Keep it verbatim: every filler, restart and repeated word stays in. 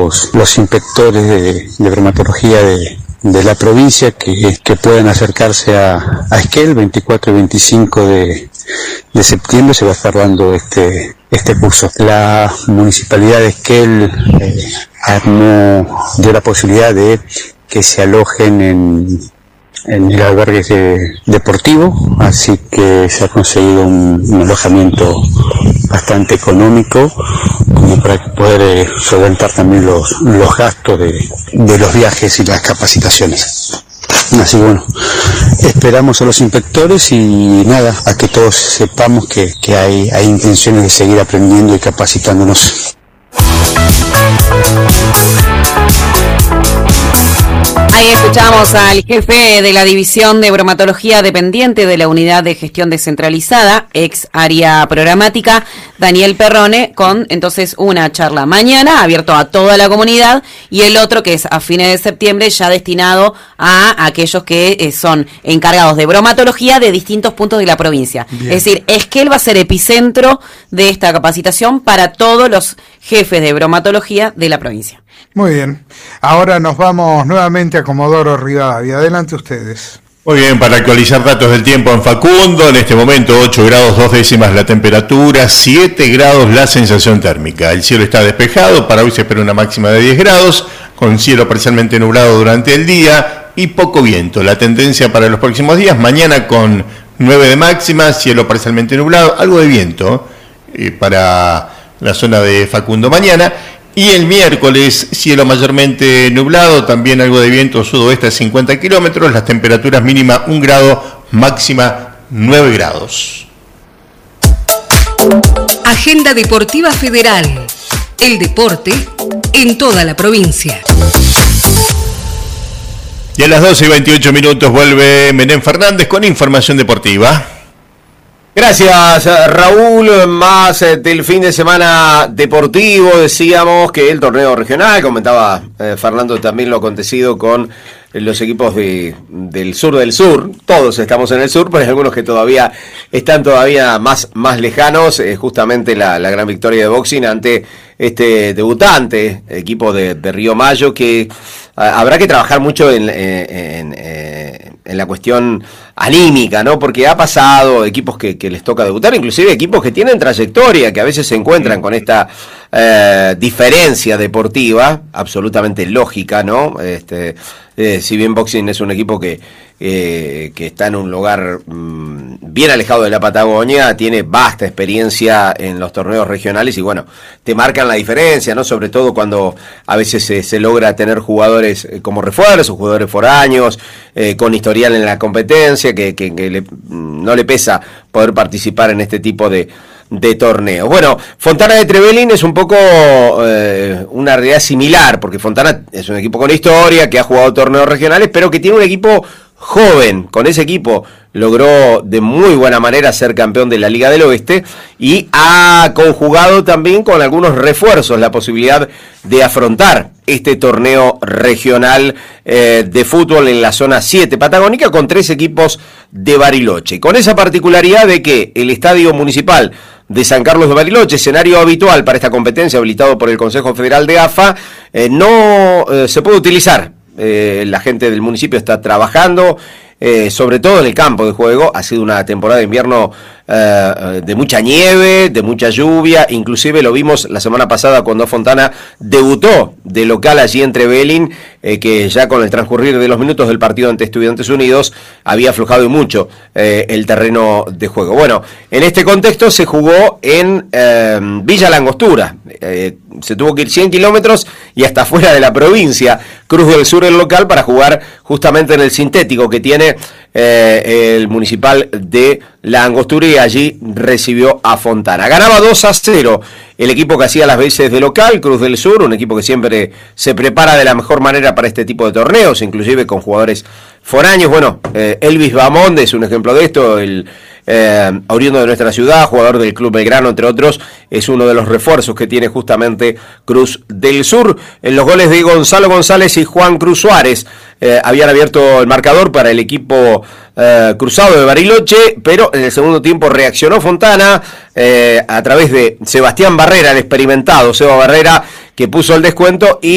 los, los inspectores de, de bromatología de, de la provincia que, que puedan acercarse a, a Esquel. Veinticuatro y veinticinco de, de septiembre se va a estar dando este, este curso. La municipalidad de Esquel eh, armó, dio la posibilidad de que se alojen en, en el albergue de, deportivo, así que se ha conseguido un, un alojamiento bastante económico como para poder eh, solventar también los, los gastos de, de los viajes y las capacitaciones. Así bueno, esperamos a los inspectores y nada, a que todos sepamos que, que hay, hay intenciones de seguir aprendiendo y capacitándonos. Ahí escuchamos al jefe de la División de Bromatología dependiente de la Unidad de Gestión Descentralizada, ex área programática, Daniel Perrone, con entonces una charla mañana, abierto a toda la comunidad, y el otro que es a fines de septiembre, ya destinado a aquellos que eh, son encargados de bromatología de distintos puntos de la provincia. Bien. Es decir, Esquel va a ser epicentro de esta capacitación para todos los jefes de bromatología de la provincia. Muy bien. Ahora nos vamos nuevamente a Comodoro Rivadavia. Adelante ustedes. Muy bien, para actualizar datos del tiempo en Facundo, en este momento ocho grados dos décimas la temperatura, siete grados la sensación térmica. El cielo está despejado, para hoy se espera una máxima de diez grados, con cielo parcialmente nublado durante el día y poco viento. La tendencia para los próximos días, mañana con nueve de máxima, cielo parcialmente nublado, algo de viento eh, para la zona de Facundo mañana. Y el miércoles, cielo mayormente nublado, también algo de viento sudoeste a cincuenta kilómetros, las temperaturas mínimas un grado, máxima nueve grados. Agenda Deportiva Federal. El deporte en toda la provincia. Y a las doce y veintiocho minutos vuelve Menem Fernández con información deportiva. Gracias, Raúl. Más del fin de semana deportivo, decíamos que el torneo regional, comentaba eh, Fernando también lo acontecido con los equipos de, del sur del sur. Todos estamos en el sur, pero hay algunos que todavía están todavía más, más lejanos. Eh, justamente la, la gran victoria de boxing ante este debutante, equipo de, de Río Mayo, que a, habrá que trabajar mucho en, en, en, en la cuestión anímica, ¿no? Porque ha pasado equipos que, que les toca debutar, inclusive equipos que tienen trayectoria, que a veces se encuentran con esta eh, diferencia deportiva, absolutamente lógica, ¿no? Este, eh, si bien boxing es un equipo que, eh, que está en un lugar mmm, bien alejado de la Patagonia, tiene vasta experiencia en los torneos regionales y bueno, te marcan la diferencia, ¿no? Sobre todo cuando a veces se, se logra tener jugadores como refuerzos, jugadores foráneos, eh, con historial en la competencia, que, que, que le, no le pesa poder participar en este tipo de, de torneos. Bueno, Fontana de Trevelin es un poco eh, una realidad similar, porque Fontana es un equipo con historia, que ha jugado torneos regionales, pero que tiene un equipo joven. Con ese equipo logró de muy buena manera ser campeón de la Liga del Oeste y ha conjugado también con algunos refuerzos la posibilidad de afrontar este torneo regional eh, de fútbol en la zona siete patagónica con tres equipos de Bariloche. Con esa particularidad de que el Estadio Municipal de San Carlos de Bariloche, escenario habitual para esta competencia habilitado por el Consejo Federal de A F A, eh, no eh, se puede utilizar. Eh, la gente del municipio está trabajando, eh, sobre todo en el campo de juego. Ha sido una temporada de invierno eh, de mucha nieve, de mucha lluvia, inclusive lo vimos la semana pasada cuando Fontana debutó de local allí en Trevelin, eh, que ya con el transcurrir de los minutos del partido ante Estudiantes Unidos había aflojado y mucho eh, el terreno de juego. Bueno, en este contexto se jugó en eh, Villa Langostura, eh, se tuvo que ir cien kilómetros y hasta fuera de la provincia, Cruz del Sur el local, para jugar justamente en el sintético que tiene eh, el municipal de La Angostura, y allí recibió a Fontana. Ganaba dos a cero el equipo que hacía las veces de local, Cruz del Sur, un equipo que siempre se prepara de la mejor manera para este tipo de torneos, inclusive con jugadores foráneos. Bueno, eh, Elvis Bamonde es un ejemplo de esto, el eh, oriundo de nuestra ciudad, jugador del Club Belgrano, entre otros, es uno de los refuerzos que tiene justamente Cruz del Sur. En los goles de Gonzalo González y Juan Cruz Suárez eh, habían abierto el marcador para el equipo eh, cruzado de Bariloche, pero en el segundo tiempo reaccionó Fontana eh, a través de Sebastián Barrera, el experimentado Seba Barrera, que puso el descuento y